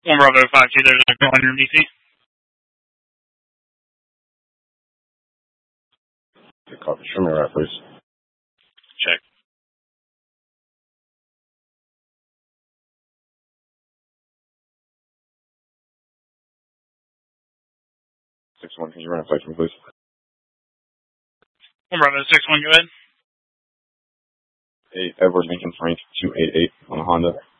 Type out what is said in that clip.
One Bravo 5-2, there's a call on your DC. Good copy. Show me right, please. Check. One, can you run a flight for me, please? One Bravo 6-1, go ahead. Hey, Edward Lincoln Frank 288 on a Honda.